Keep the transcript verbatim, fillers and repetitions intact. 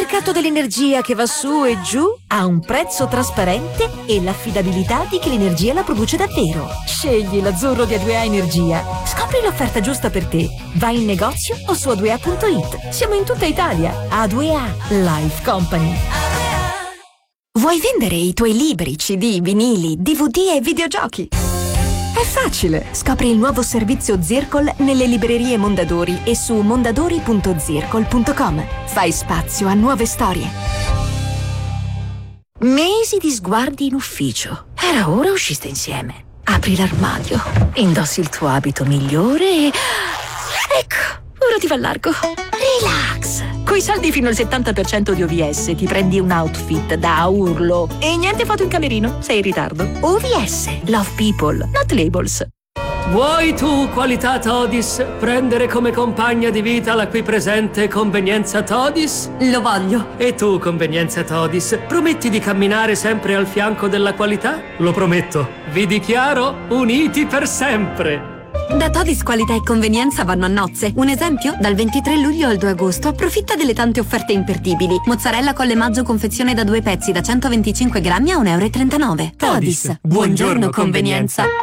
mercato dell'energia che va su e giù a un prezzo trasparente e l'affidabilità di chi l'energia la produce davvero. Scegli l'azzurro di A due A Energia. Scopri l'offerta giusta per te. Vai in negozio o su a due a punto it. Siamo in tutta Italia. A due A Life Company. Vuoi vendere i tuoi libri, C D, vinili, D V D e videogiochi? È facile! Scopri il nuovo servizio Zircol nelle librerie Mondadori e su mondadori punto zircol punto com. Fai spazio a nuove storie. Mesi di sguardi in ufficio. Era ora usciste insieme. Apri l'armadio, indossi il tuo abito migliore e... Ecco, ora ti va largo. Relax! Coi saldi fino al settanta per cento di O V S ti prendi un outfit da urlo. E niente foto in camerino, sei in ritardo. O V S, love people, not labels. Vuoi tu, qualità Todis, prendere come compagna di vita la qui presente convenienza Todis? Lo voglio. E tu, convenienza Todis, prometti di camminare sempre al fianco della qualità? Lo prometto. Vi dichiaro uniti per sempre. Da Todis qualità e convenienza vanno a nozze. Un esempio? Dal ventitré luglio al due agosto approfitta delle tante offerte imperdibili. Mozzarella Colle Maggio confezione da due pezzi da centoventicinque grammi a un euro e trentanove. Todis. Buongiorno, convenienza.